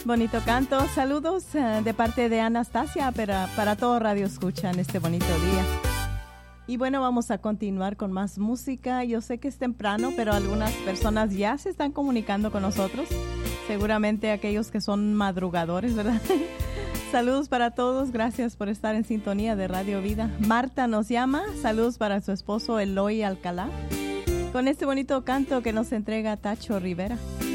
Bonito canto. Saludos de parte de Anastasia para todo Radio Escucha en este bonito día. Y bueno, vamos a continuar con más música. Yo sé que es temprano, pero algunas personas ya se están comunicando con nosotros. Seguramente aquellos que son madrugadores, ¿verdad? Saludos para todos. Gracias por estar en sintonía de Radio Vida. Marta nos llama. Saludos para su esposo Eloy Alcalá. Con este bonito canto que nos entrega Tacho Rivera.